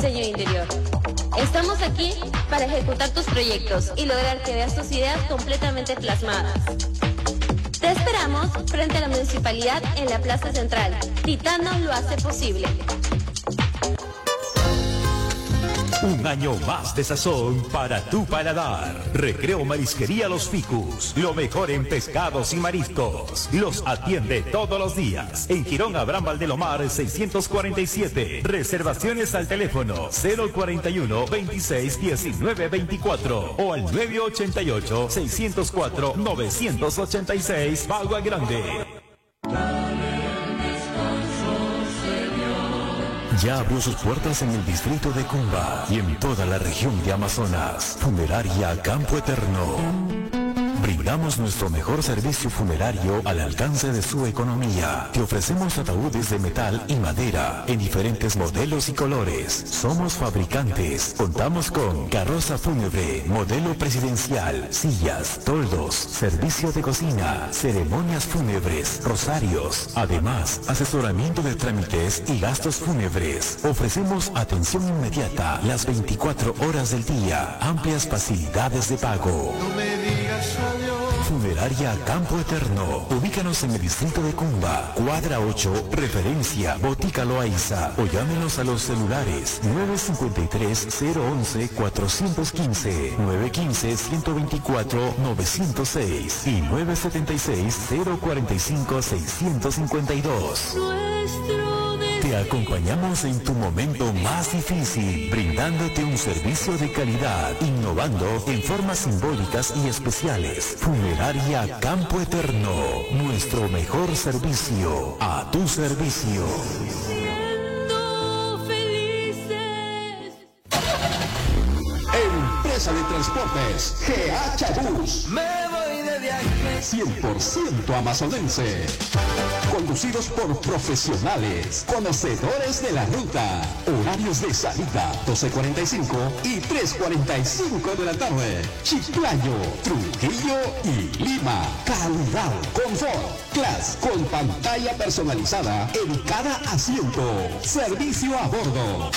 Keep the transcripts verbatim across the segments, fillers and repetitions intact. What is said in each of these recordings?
diseño de interior. Estamos aquí para ejecutar tus proyectos y lograr que veas tus ideas completamente plasmadas. Te esperamos frente a la municipalidad en la Plaza Central. Titano lo hace posible. Un año más de sazón para tu paladar. Recreo Marisquería Los Ficus. Lo mejor en pescados y mariscos. Los atiende todos los días. En Girón Abraham Valdelomar seiscientos cuarenta y siete. Reservaciones al teléfono cero cuarenta y uno, veintiséis, diecinueve, veinticuatro o al nueve ochenta y ocho, seiscientos cuatro, novecientos ochenta y seis. Bagua Grande. Ya abrió sus puertas en el distrito de Cumba y en toda la región de Amazonas. Funeraria Campo Eterno. Brindamos nuestro mejor servicio funerario al alcance de su economía. Te ofrecemos ataúdes de metal y madera en diferentes modelos y colores. Somos fabricantes. Contamos con carroza fúnebre, modelo presidencial, sillas, toldos, servicio de cocina, ceremonias fúnebres, rosarios. Además, asesoramiento de trámites y gastos fúnebres. Ofrecemos atención inmediata las veinticuatro horas del día. Amplias facilidades de pago. No me digas adiós. Funeraria Campo Eterno. Ubícanos en el distrito de Cumba, cuadra ocho, referencia Botica Loaiza. O llámenos a los celulares nueve cinco tres, cero once, cuatrocientos quince, nueve uno cinco, ciento veinticuatro, novecientos seis y nueve setenta y seis, cero cuarenta y cinco, seiscientos cincuenta y dos. Te acompañamos en tu momento más difícil, brindándote un servicio de calidad, innovando en formas simbólicas y especiales. Funeraria Campo Eterno, nuestro mejor servicio, a tu servicio. Empresa de Transportes G H Bus. Me voy de viaje. cien por ciento amazonense. Conducidos por profesionales, conocedores de la ruta. Horarios de salida doce cuarenta y cinco y tres cuarenta y cinco de la tarde. Chiclayo, Trujillo y Lima. Calidad, confort, class con pantalla personalizada en cada asiento. Servicio a bordo.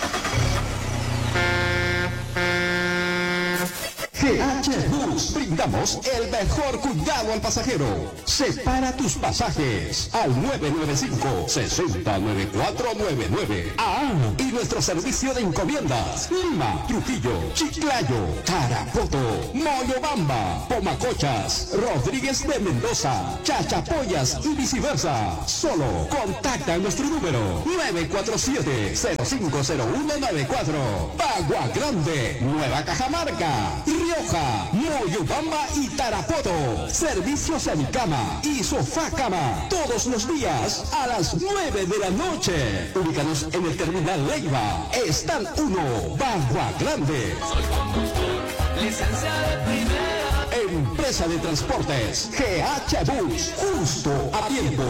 G H Bus, brindamos el mejor cuidado al pasajero. Separa tus pasajes al nueve nueve cinco, seis cero nueve cuatro nueve nueve. Ah, y nuestro servicio de encomiendas. Lima, Trujillo, Chiclayo, Tarapoto, Moyobamba, Pomacochas, Rodríguez de Mendoza, Chachapoyas y viceversa. Solo contacta nuestro número nueve cuatro siete, cero cinco cero uno nueve cuatro. Bagua Grande, Nueva Cajamarca, Rioja, Moyobamba y Tarapoto. Servicios en cama y sofá cama. Todos los días a las nueve de la noche. Ubícanos en el Terminal Leiva. Stand uno, Bagua Grande. Soy conductor, licencia de primera. Empresa de Transportes G H Bus. Justo a tiempo.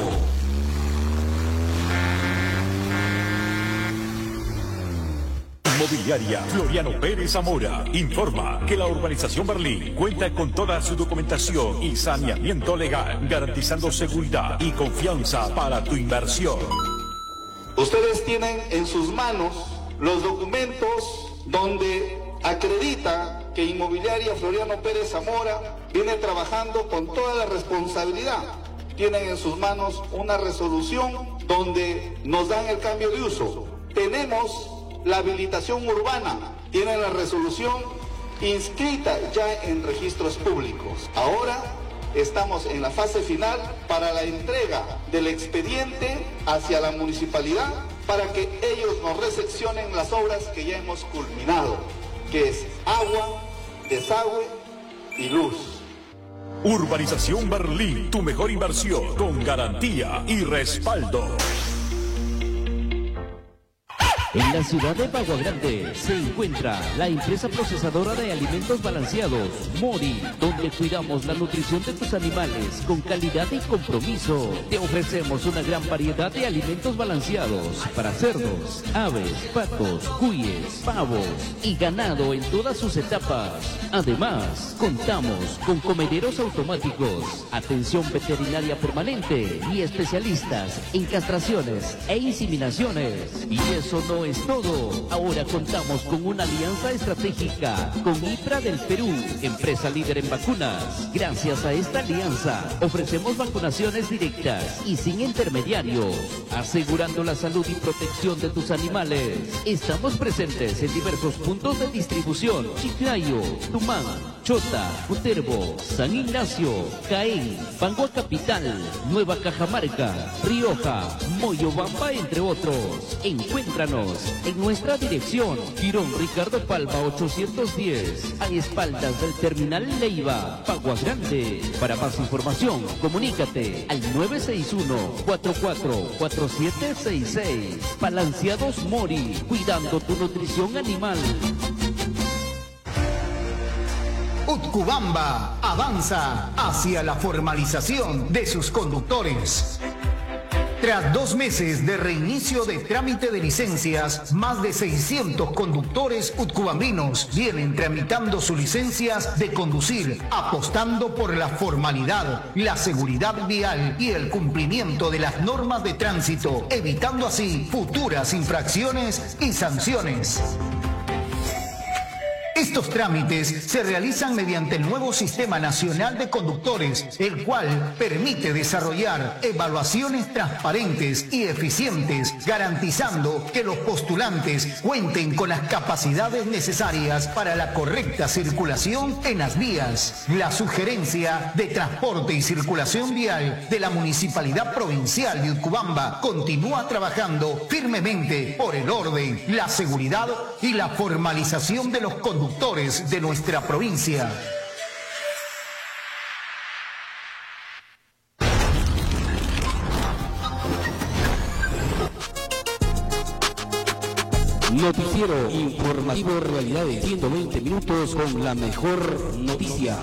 Inmobiliaria Floriano Pérez Zamora informa que la urbanización Berlín cuenta con toda su documentación y saneamiento legal, garantizando seguridad y confianza para tu inversión. Ustedes tienen en sus manos los documentos donde acredita que Inmobiliaria Floriano Pérez Zamora viene trabajando con toda la responsabilidad. Tienen en sus manos una resolución donde nos dan el cambio de uso. Tenemos la habilitación urbana, tiene la resolución inscrita ya en registros públicos. Ahora estamos en la fase final para la entrega del expediente hacia la municipalidad para que ellos nos recepcionen las obras que ya hemos culminado, que es agua, desagüe y luz. Urbanización Berlín, tu mejor inversión con garantía y respaldo. En la ciudad de Bagua Grande se encuentra la empresa procesadora de alimentos balanceados, Mori, donde cuidamos la nutrición de tus animales con calidad y compromiso. Te ofrecemos una gran variedad de alimentos balanceados para cerdos, aves, patos, cuyes, pavos y ganado en todas sus etapas. Además, contamos con comederos automáticos, atención veterinaria permanente y especialistas en castraciones e inseminaciones. Y eso no no es todo. Ahora contamos con una alianza estratégica con IPRA del Perú, empresa líder en vacunas. Gracias a esta alianza, ofrecemos vacunaciones directas y sin intermediarios, asegurando la salud y protección de tus animales. Estamos presentes en diversos puntos de distribución: Chiclayo, Tumán, Chota, Cutervo, San Ignacio, Caén, Bangua Capital, Nueva Cajamarca, Rioja, Moyobamba, entre otros. Encuéntranos en nuestra dirección, Girón Ricardo Palma ochocientos diez, a espaldas del Terminal Leiva, Bagua Grande. Para más información, comunícate al nueve seis uno, cuatro cuatro cuatro siete seis seis. Balanceados Mori, cuidando tu nutrición animal. Utcubamba avanza hacia la formalización de sus conductores. Tras dos meses de reinicio de trámite de licencias, más de seiscientos conductores utcubambinos vienen tramitando sus licencias de conducir, apostando por la formalidad, la seguridad vial y el cumplimiento de las normas de tránsito, evitando así futuras infracciones y sanciones. Estos trámites se realizan mediante el nuevo Sistema Nacional de Conductores, el cual permite desarrollar evaluaciones transparentes y eficientes, garantizando que los postulantes cuenten con las capacidades necesarias para la correcta circulación en las vías. La Sugerencia de Transporte y Circulación Vial de la Municipalidad Provincial de Utcubamba continúa trabajando firmemente por el orden, la seguridad y la formalización de los conductores de nuestra provincia. Noticiero informativo Realidades, ciento veinte minutos con la mejor noticia.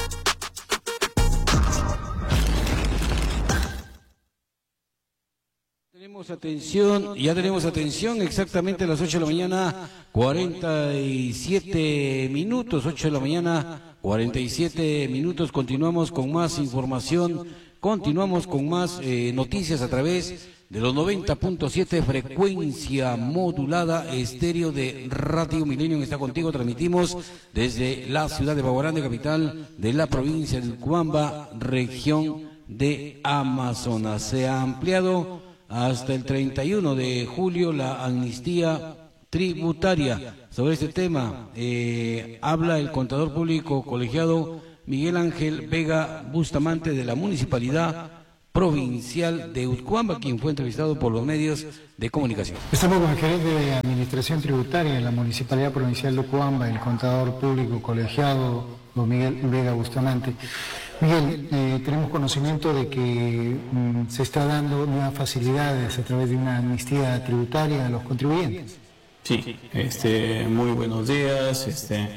Tenemos atención, ya tenemos atención, exactamente a las ocho de la mañana, cuarenta y siete minutos, ocho de la mañana, cuarenta y siete minutos, continuamos con más información, continuamos con más eh, noticias a través de los noventa punto siete, frecuencia modulada, estéreo de Radio Milenio, está contigo, transmitimos desde la ciudad de Bagua Grande, capital de la provincia de Utcubamba, región de Amazonas. Se ha ampliado hasta el treinta y uno de julio la amnistía tributaria. Sobre este tema eh, habla el contador público colegiado Miguel Ángel Vega Bustamante de la Municipalidad Provincial de Utcubamba, quien fue entrevistado por los medios de comunicación. Estamos con el gerente de Administración Tributaria de la Municipalidad Provincial de Utcubamba, el contador público colegiado don Miguel Vega Bustamante. Miguel, eh, tenemos conocimiento de que mm, se está dando nuevas facilidades a través de una amnistía tributaria a los contribuyentes. Sí, este, muy buenos días, este,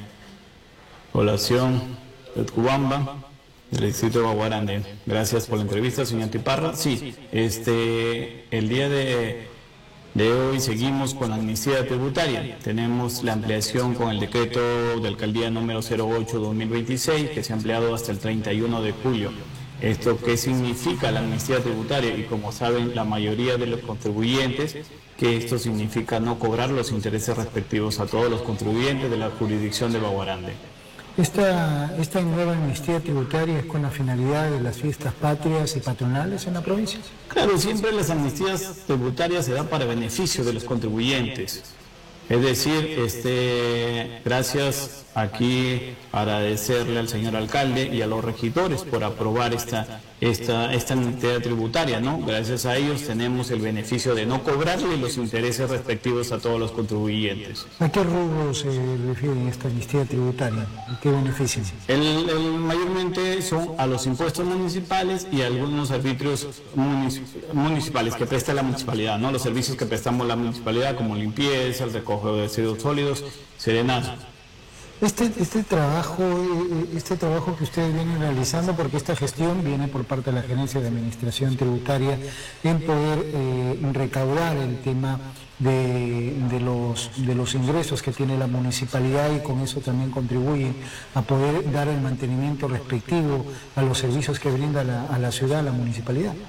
población de Utcubamba, del distrito de Bagua Grande. Gracias por la entrevista, señor Tiparra. Sí, este, el día de, de hoy seguimos con la amnistía tributaria. Tenemos la ampliación con el decreto de alcaldía número cero ocho barra dos mil veintiséis, que se ha ampliado hasta el treinta y uno de julio. ¿Esto qué significa la amnistía tributaria? Y como saben la mayoría de los contribuyentes, que esto significa no cobrar los intereses respectivos a todos los contribuyentes de la jurisdicción de Bagua Grande. Esta, esta nueva amnistía tributaria es con la finalidad de las fiestas patrias y patronales en la provincia. Claro, siempre las amnistías tributarias se dan para beneficio de los contribuyentes. Es decir, este, gracias aquí agradecerle al señor alcalde y a los regidores por aprobar esta, esta, esta amnistía tributaria, ¿no? Gracias a ellos tenemos el beneficio de no cobrarle los intereses respectivos a todos los contribuyentes. ¿A qué rubros se refiere esta amnistía tributaria? ¿A qué beneficios? El, el, mayormente son a los impuestos municipales y a algunos arbitrios municipales que presta la municipalidad, ¿no? Los servicios que prestamos la municipalidad, como limpieza, el recojo de residuos sólidos, serenazo. Este, este trabajo, este trabajo que ustedes vienen realizando, porque esta gestión viene por parte de la Gerencia de Administración Tributaria en poder eh, recaudar el tema de, de, los, de los ingresos que tiene la municipalidad, y con eso también contribuye a poder dar el mantenimiento respectivo a los servicios que brinda la, a la ciudad, la municipalidad.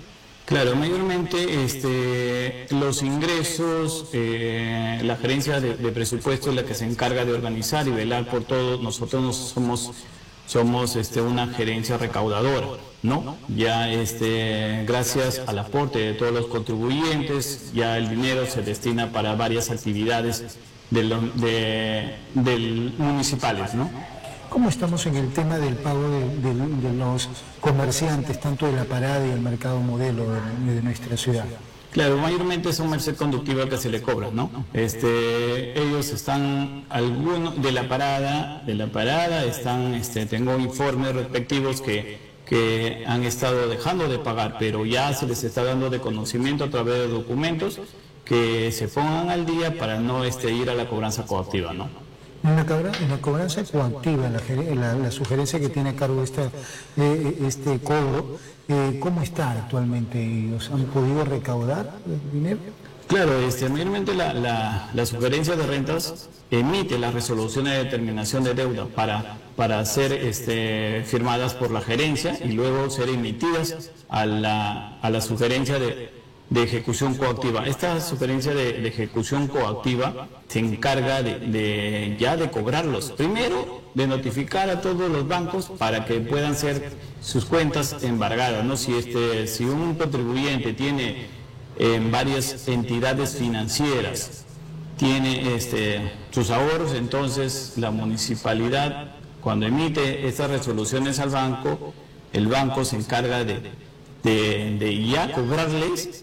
Claro, mayormente este, los ingresos, eh, la gerencia de, de presupuesto es la que se encarga de organizar y velar por todo. Nosotros no somos, somos este, una gerencia recaudadora, ¿no? Ya este, gracias al aporte de todos los contribuyentes, ya el dinero se destina para varias actividades de, lo, de, de municipales, ¿no? ¿Cómo estamos en el tema del pago de, de, de los comerciantes, tanto de la parada y el mercado modelo de, de nuestra ciudad? Claro, mayormente son merced conductiva que se le cobra, ¿no? Este, ellos están, algunos de la parada, de la parada están, este, tengo informes respectivos que, que han estado dejando de pagar, pero ya se les está dando de conocimiento a través de documentos que se pongan al día para no este, ir a la cobranza coactiva, ¿no? En la, en la cobranza coactiva, la, la, la sugerencia que tiene a cargo esta, eh, este cobro, eh, ¿cómo está actualmente? ¿Ellos han podido recaudar el dinero? Claro, este, mayormente la, la, la sugerencia de rentas emite las resoluciones de determinación de deuda para, para ser este, firmadas por la gerencia y luego ser emitidas a la, a la sugerencia de... de ejecución coactiva. Esta sugerencia de, de ejecución coactiva se encarga de, de ya de cobrarlos. Primero, de notificar a todos los bancos para que puedan ser sus cuentas embargadas, ¿no? Si este, si un contribuyente tiene en varias entidades financieras, tiene este, sus ahorros, entonces la municipalidad, cuando emite estas resoluciones al banco, el banco se encarga de, de, de ya cobrarles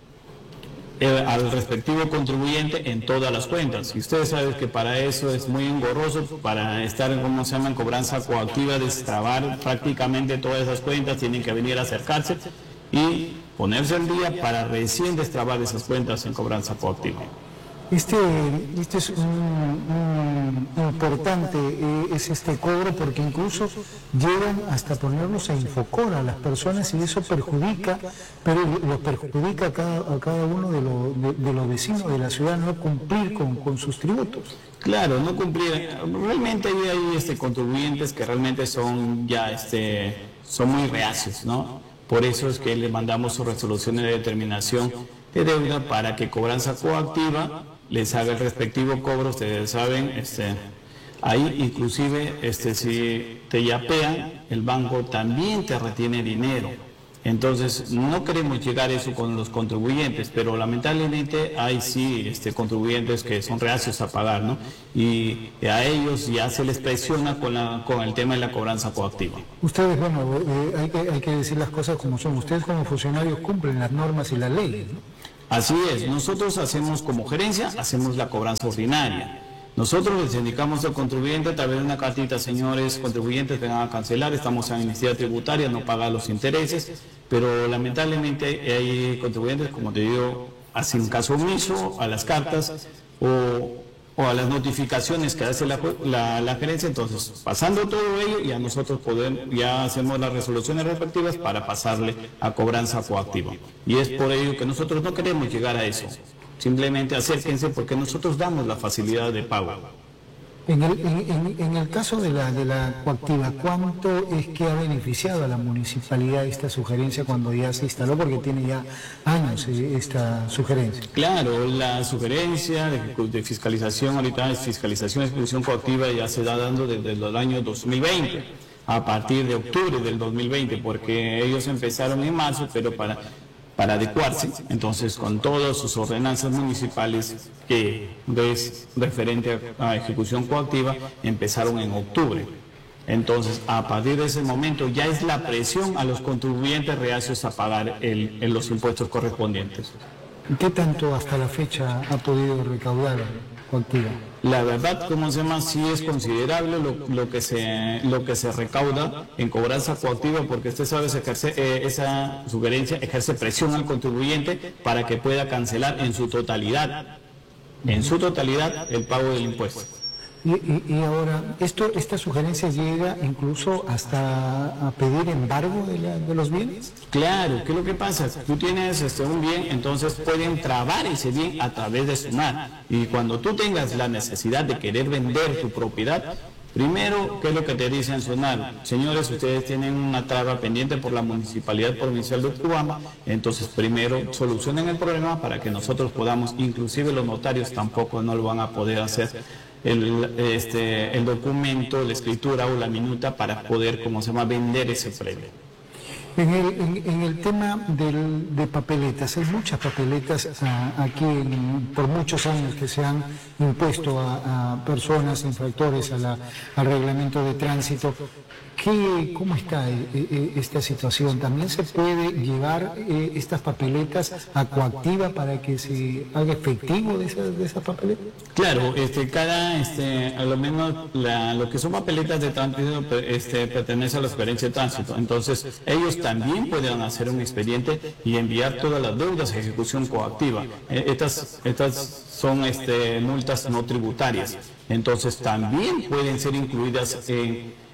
Eh, al respectivo contribuyente en todas las cuentas. Y ustedes saben que para eso es muy engorroso, para estar en, ¿cómo se llama?, en cobranza coactiva, destrabar prácticamente todas esas cuentas, tienen que venir a acercarse y ponerse al día para recién destrabar esas cuentas en cobranza coactiva. Este, este es un, un importante, eh, es este cobro, porque incluso llegan hasta ponerlos a Infocor a las personas y eso perjudica, pero los perjudica a cada, a cada uno de, lo, de, de los vecinos de la ciudad no cumplir con, con sus tributos. Claro, no cumplir. Realmente hay, hay este, contribuyentes que realmente son ya este, son muy reacios, ¿no? Por eso es que le mandamos sus resoluciones de determinación de deuda para que cobranza coactiva les haga el respectivo cobro. Ustedes saben, este, ahí inclusive este, si te yapean, el banco también te retiene dinero. Entonces no queremos llegar a eso con los contribuyentes, pero lamentablemente hay sí este, contribuyentes que son reacios a pagar, ¿no? Y a ellos ya se les presiona con, la, con el tema de la cobranza coactiva. Ustedes, bueno, eh, hay, que, hay que decir las cosas como son. Ustedes como funcionarios cumplen las normas y las leyes, ¿no? Así es, nosotros hacemos como gerencia, hacemos la cobranza ordinaria. Nosotros les indicamos al contribuyente a través de una cartita: señores contribuyentes, vengan a cancelar, estamos en amnistía tributaria, no pagan los intereses, pero lamentablemente hay contribuyentes, como te digo, hacen caso omiso a las cartas o, o a las notificaciones que hace la, la, la gerencia. Entonces, pasando todo ello, ya nosotros podemos, ya hacemos las resoluciones respectivas para pasarle a cobranza coactiva. Y es por ello que nosotros no queremos llegar a eso. Simplemente acérquense porque nosotros damos la facilidad de pago. En el, en, en el caso de la, de la coactiva, ¿cuánto es que ha beneficiado a la municipalidad esta sugerencia cuando ya se instaló? Porque tiene ya años esta sugerencia. Claro, la sugerencia de, de fiscalización, ahorita es fiscalización de ejecución coactiva, ya se está dando desde el año dos mil veinte, a partir de octubre del dos mil veinte, porque ellos empezaron en marzo, pero para... para adecuarse, entonces con todas sus ordenanzas municipales que es referente a, a ejecución coactiva, empezaron en octubre. Entonces, a partir de ese momento ya es la presión a los contribuyentes reacios a pagar el, el, los impuestos correspondientes. ¿Qué tanto hasta la fecha ha podido recaudar coactiva? La verdad, como se llama, sí es considerable lo, lo, que se, lo que se recauda en cobranza coactiva, porque usted sabe, se ejerce, eh, esa sugerencia ejerce presión al contribuyente para que pueda cancelar en su totalidad, en su totalidad el pago del impuesto. Y, y, y ahora, esto, esta sugerencia llega incluso hasta a pedir embargo de, la, de los bienes. Claro, ¿qué es lo que pasa? Tú tienes este, un bien, entonces pueden trabar ese bien a través de SUNAT. Y cuando tú tengas la necesidad de querer vender tu propiedad, Primero, ¿qué es lo que te dicen sonar? Señores, ustedes tienen una traba pendiente por la Municipalidad Provincial de Utcubamba, entonces primero solucionen el problema para que nosotros podamos, inclusive los notarios tampoco no lo van a poder hacer, el, este, el documento, la escritura o la minuta para poder, como se llama, vender ese predio. En el, en, en el tema del, de papeletas, hay muchas papeletas a, aquí en, por muchos años que se han impuesto a, a personas, infractores a la, al reglamento de tránsito. ¿Qué, ¿Cómo está eh, eh, esta situación? ¿También se puede llevar eh, estas papeletas a coactiva para que se haga efectivo de esas de esa papeletas? Claro, este, cada, este, a lo menos la, lo que son papeletas de tránsito este, pertenece a la Superintendencia de Tránsito, entonces ellos también pueden hacer un expediente y enviar todas las deudas a ejecución coactiva. Eh, estas, estas son este, multas no tributarias, entonces también pueden ser incluidas en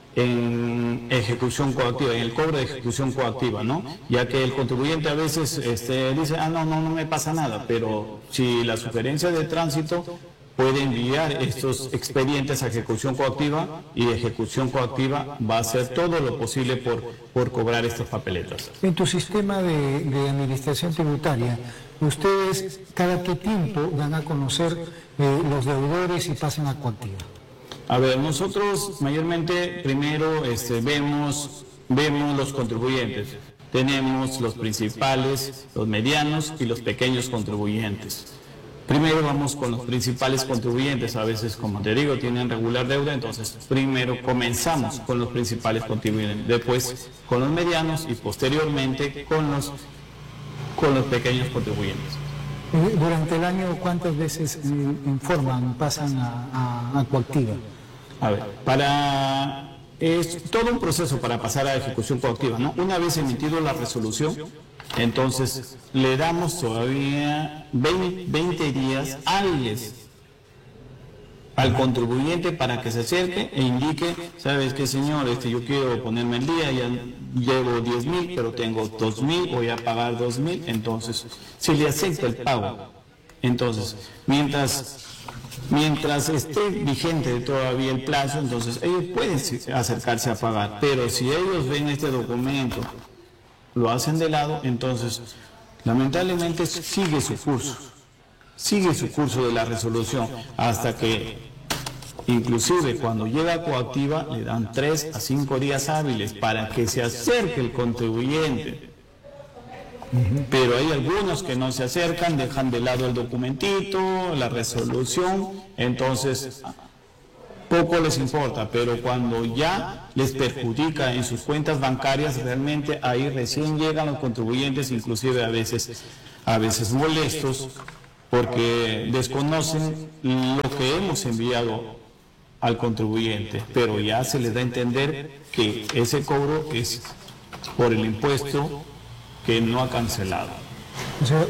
en ejecución coactiva, en el cobro de ejecución coactiva, ¿no? Ya que el contribuyente a veces este, dice, ah, no, no, no me pasa nada, pero si la Superintendencia de Tránsito puede enviar estos expedientes a ejecución coactiva y ejecución coactiva va a hacer todo lo posible por, por cobrar estas papeletas. En tu sistema de, de administración tributaria, ustedes cada qué tiempo dan a conocer eh, los deudores y pasan a coactiva. A ver, nosotros mayormente primero este, vemos, vemos los contribuyentes. Tenemos los principales, los medianos y los pequeños contribuyentes. Primero vamos con los principales contribuyentes, a veces, como te digo, tienen regular deuda, entonces primero comenzamos con los principales contribuyentes, después con los medianos y posteriormente con los, con los pequeños contribuyentes. Durante el año, ¿cuántas veces eh, informan, pasan a, a, a coactiva? A ver, para, es todo un proceso para pasar a ejecución coactiva, ¿no? Una vez emitido la resolución, entonces le damos todavía veinte días hábiles al contribuyente para que se acerque e indique, ¿sabes qué, señor? Este, yo quiero ponerme al día, ya llevo diez mil, pero tengo dos mil, voy a pagar dos mil, entonces, si le acepta el pago, entonces, mientras... Mientras esté vigente todavía el plazo, entonces ellos pueden acercarse a pagar, pero si ellos ven este documento, lo hacen de lado, entonces lamentablemente sigue su curso, sigue su curso de la resolución, hasta que inclusive cuando llega a coactiva le dan tres a cinco días hábiles para que se acerque el contribuyente. Pero hay algunos que no se acercan, dejan de lado el documentito, la resolución, entonces poco les importa, pero cuando ya les perjudica en sus cuentas bancarias, realmente ahí recién llegan los contribuyentes, inclusive a veces, a veces molestos, porque desconocen lo que hemos enviado al contribuyente, pero ya se les da a entender que ese cobro es por el impuesto que no ha cancelado. O sea,